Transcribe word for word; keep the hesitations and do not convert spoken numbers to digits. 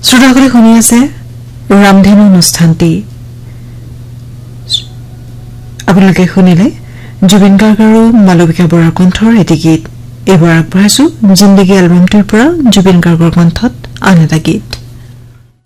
শ্ৰোতাসকলে শুনি আছে ৰামধেনু অনুষ্ঠানটি আপোনালোকে শুনিলে জুবিন গাৰ্গ আৰু মালবিকা বৰাৰ কণ্ঠৰ এটি গীত এইবাৰ আগবঢ়াইছো জিন্দগী এলবামটোৰ পৰা জুবিন গাৰ্গৰ কণ্ঠত আন এটা গীত